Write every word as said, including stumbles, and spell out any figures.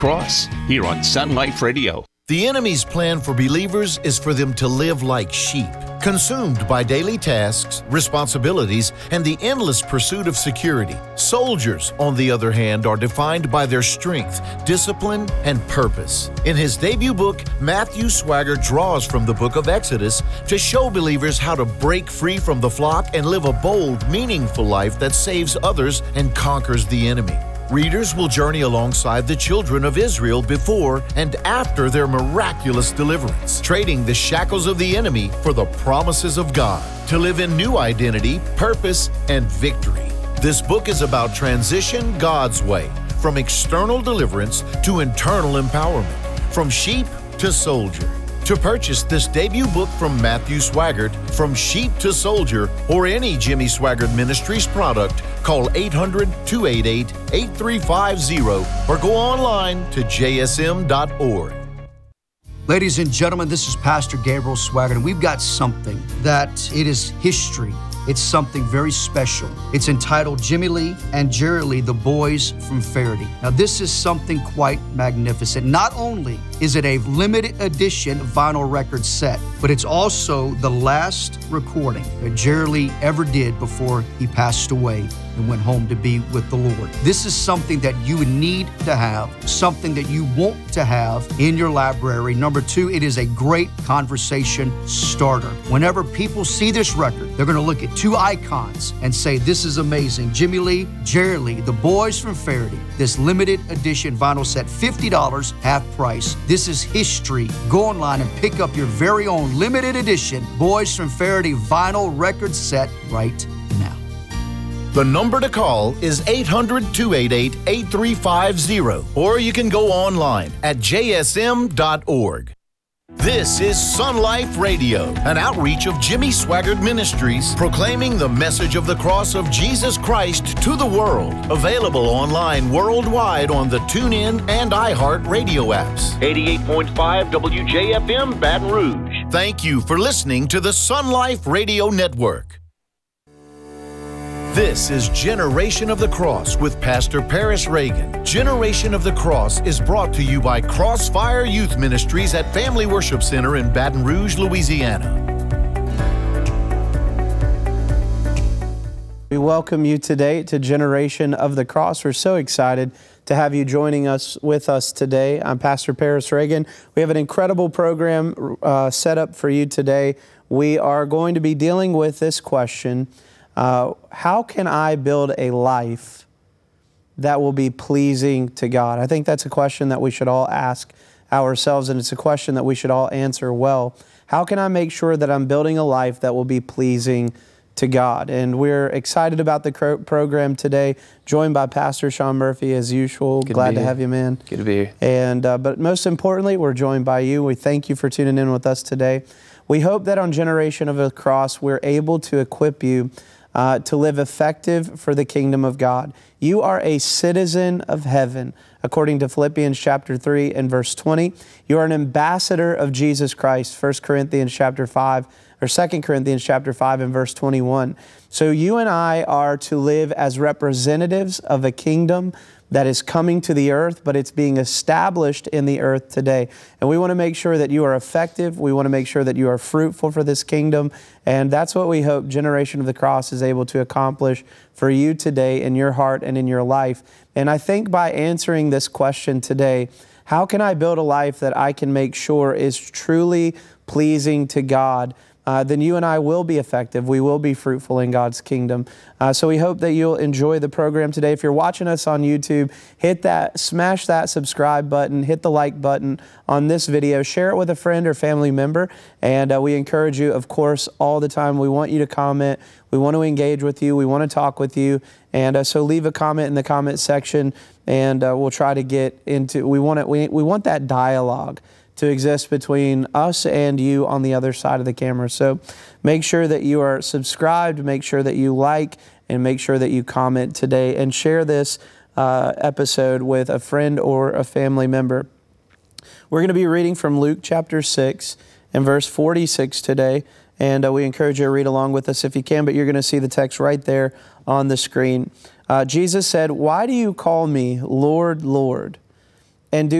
Cross, here on Sun Life Radio. The enemy's plan for believers is for them to live like sheep, consumed by daily tasks, responsibilities, and the endless pursuit of security. Soldiers, on the other hand, are defined by their strength, discipline, and purpose. In his debut book, Matthew Swaggart draws from the book of Exodus to show believers how to break free from the flock and live a bold, meaningful life that saves others and conquers the enemy. Readers will journey alongside the children of Israel before and after their miraculous deliverance, trading the shackles of the enemy for the promises of God, to live in new identity, purpose, and victory. This book is about transition God's way, from external deliverance to internal empowerment, from sheep to soldier. To purchase this debut book from Matthew Swaggart, From Sheep to Soldier, or any Jimmy Swaggart Ministries product, call eight hundred, two eight eight, eight three five zero or go online to j s m dot org. Ladies and gentlemen, this is Pastor Gabriel Swaggart, and we've got something that it is history. It's something very special. It's entitled Jimmy Lee and Jerry Lee, the Boys from Faraday. Now, this is something quite magnificent. Not only is it a limited edition vinyl record set, but it's also the last recording that Jerry Lee ever did before he passed away and went home to be with the Lord. This is something that you need to have, something that you want to have in your library. Number two, it is a great conversation starter. Whenever people see this record, they're going to look at two icons and say, this is amazing. Jimmy Lee, Jerry Lee, the Boys from Faraday. This limited edition vinyl set, fifty dollars, half price. This is history. Go online and pick up your very own limited edition Boys from Faraday vinyl record set right now. The number to call is eight hundred, two eight eight, eight three five zero, or you can go online at j s m dot org. This is Sun Life Radio, an outreach of Jimmy Swaggart Ministries, proclaiming the message of the cross of Jesus Christ to the world. Available online worldwide on the TuneIn and iHeart radio apps. eighty-eight point five W J F M Baton Rouge. Thank you for listening to the Sun Life Radio Network. This is Generation of the Cross with Pastor Paris Reagan. Generation of the Cross is brought to you by Crossfire Youth Ministries at Family Worship Center in Baton Rouge, Louisiana. We welcome you today to Generation of the Cross. We're so excited to have you joining us with us today. I'm Pastor Paris Reagan. We have an incredible program uh, set up for you today. We are going to be dealing with this question. Uh, how can I build a life that will be pleasing to God? I think that's a question that we should all ask ourselves, and it's a question that we should all answer well. How can I make sure that I'm building a life that will be pleasing to God? And we're excited about the cro- program today, joined by Pastor Sean Murphy as usual. Good Glad to, to have you, man. Good to be here. And uh, but most importantly, we're joined by you. We thank you for tuning in with us today. We hope that on Generation of the Cross, we're able to equip you Uh, to live effective for the kingdom of God. You are a citizen of heaven, according to Philippians chapter three and verse twenty. You are an ambassador of Jesus Christ, First Corinthians chapter five, or Second Corinthians chapter five and verse twenty-one. So you and I are to live as representatives of a kingdom that is coming to the earth, but it's being established in the earth today. And we want to make sure that you are effective. We want to make sure that you are fruitful for this kingdom. And that's what we hope Generation of the Cross is able to accomplish for you today in your heart and in your life. And I think by answering this question today, how can I build a life that I can make sure is truly pleasing to God? Uh, then you and I will be effective. We will be fruitful in God's kingdom. Uh, so we hope that you'll enjoy the program today. If you're watching us on YouTube, hit that, smash that subscribe button, hit the like button on this video, share it with a friend or family member. And uh, we encourage you, of course, all the time. We want you to comment. We want to engage with you. We want to talk with you. And uh, so leave a comment in the comment section, and uh, we'll try to get into, we want it, we, we want that dialogue to exist between us and you on the other side of the camera. So make sure that you are subscribed, make sure that you like, and make sure that you comment today, and share this uh, episode with a friend or a family member. We're going to be reading from Luke chapter six and verse forty-six today, and uh, we encourage you to read along with us if you can, but you're going to see the text right there on the screen. Uh, Jesus said, "Why do you call me Lord, Lord, and do